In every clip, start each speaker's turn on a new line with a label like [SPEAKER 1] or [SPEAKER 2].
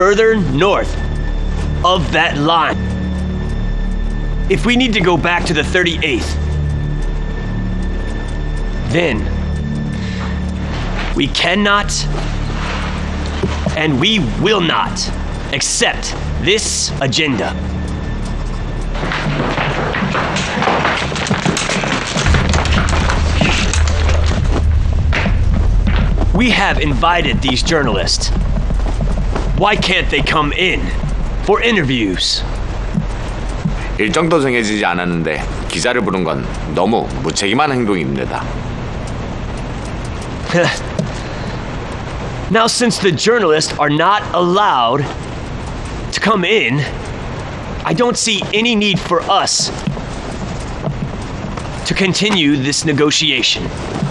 [SPEAKER 1] further north of that line. If we need to go back to the 38th, then we cannot and we will not accept this agenda. We have invited these journalists. Why can't they come in for interviews?
[SPEAKER 2] 일정도 정해지지 않았는데 기자를 부른 건 너무 무책임한 행동입니다.
[SPEAKER 1] Now, since the journalists are not allowed to come in, I don't see any need for us to continue this negotiation.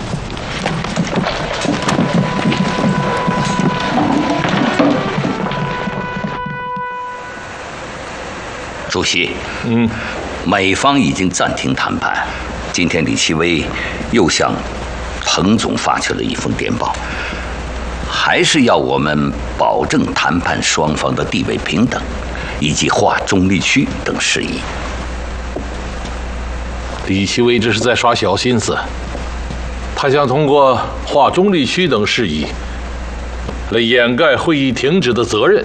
[SPEAKER 3] 主席，美方已经暂停谈判。今天李奇微又向彭总发去了一封电报，还是要我们保证谈判双方的地位平等，以及划中立区等事宜。
[SPEAKER 4] 李奇微这是在耍小心思，他想通过划中立区等事宜来掩盖会议停止的责任。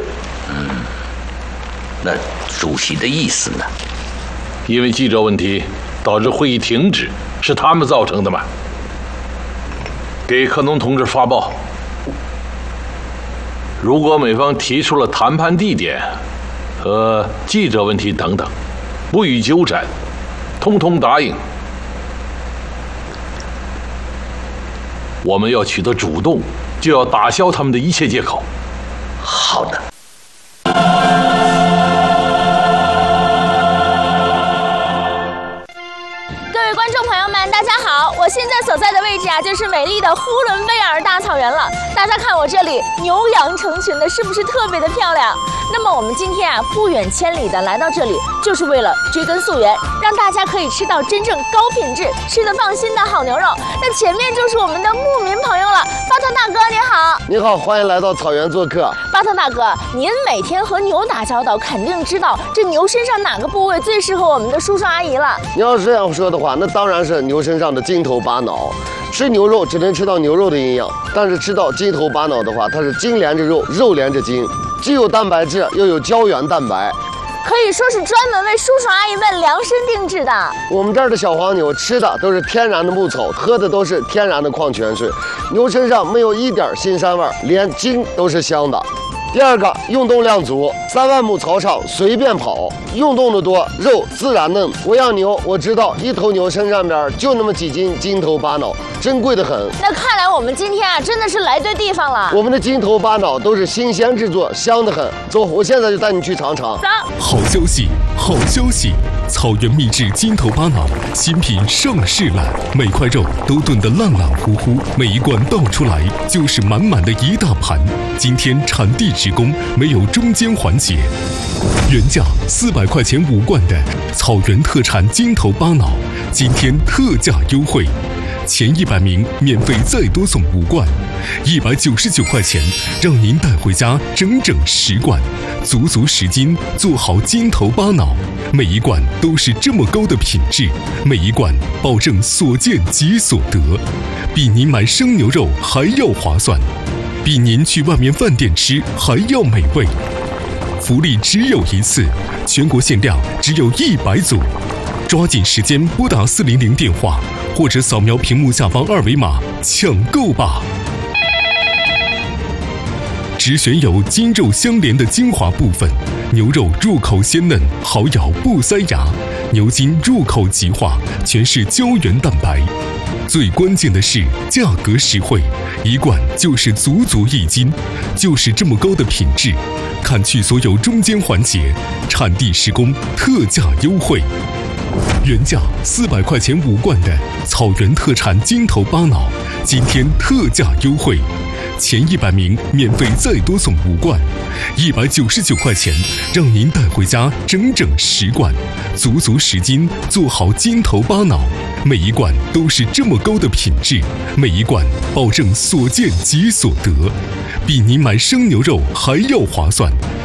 [SPEAKER 3] 那主席的意思呢？
[SPEAKER 4] 因为记者问题导致会议停止，是他们造成的嘛？给克农同志发报，如果美方提出了谈判地点和记者问题等等，不予纠缠，通通答应，我们要取得主动，就要打消他们的一切借口。
[SPEAKER 3] 好的。
[SPEAKER 5] 大家好，我现在所在的位置啊，就是美丽的呼伦贝尔大草原了。大家看我这里牛羊成群的，是不是特别的漂亮？那么我们今天啊，不远千里的来到这里，就是为了追根溯源，让大家可以吃到真正高品质、吃得放心的好牛肉。那前面就是我们的牧民朋友了，巴特大哥您好。
[SPEAKER 6] 你好，欢迎来到草原做客。
[SPEAKER 5] 巴特大哥，您每天和牛打交道，肯定知道这牛身上哪个部位最适合我们的叔叔阿姨了。
[SPEAKER 6] 你要是这样说的话，那当然是牛身上的筋头巴脑。吃牛肉只能吃到牛肉的营养，但是吃到筋头巴脑的话，它是筋连着肉，肉连着筋，既有蛋白质，又有胶原蛋白，
[SPEAKER 5] 可以说是专门为叔叔阿姨们量身定制的。
[SPEAKER 6] 我们这儿的小黄牛吃的都是天然的牧草，喝的都是天然的矿泉水，牛身上没有一点腥膻味，连筋都是香的。第二个，运动量足，3万亩草场随便跑，运动的多，肉自然嫩。我养牛，我知道一头牛身上边就那么几斤筋头巴脑，珍贵的很。
[SPEAKER 5] 那看来我们今天啊，真的是来对地方了。
[SPEAKER 6] 我们的筋头巴脑都是新鲜制作，香得很。走，我现在就带你去尝尝。
[SPEAKER 5] 走。
[SPEAKER 7] 好消息，好消息！草原秘制筋头巴脑新品上市了，每块肉都炖得烂烂糊糊，每一罐倒出来就是满满的一大盘。今天产地直供，没有中间环节，原价400块钱5罐的草原特产筋头巴脑，今天特价优惠，前100名免费再多送5罐，199块钱让您带回家整整10罐，足足10斤，做好筋头巴脑，每一罐都是这么高的品质，每一罐保证所见即所得，比您买生牛肉还要划算，比您去外面饭店吃还要美味。福利只有一次，全国限量只有100组，抓紧时间拨打400电话，或者扫描屏幕下方2维码抢购吧。只选有筋肉相连的精华部分，牛肉入口鲜嫩，好咬不塞牙；牛筋入口即化，全是胶原蛋白。最关键的是价格实惠，一罐就是足足1斤，就是这么高的品质，砍去所有中间环节，产地实供，特价优惠。原价400块钱5罐的草原特产筋头巴脑，今天特价优惠， 前100名免费再多送5罐，199块钱让您带回家整整10罐，足足10斤，做好筋头巴脑。每一罐都是这么高的品质，每一罐保证所见即所得，比您买生牛肉还要划算。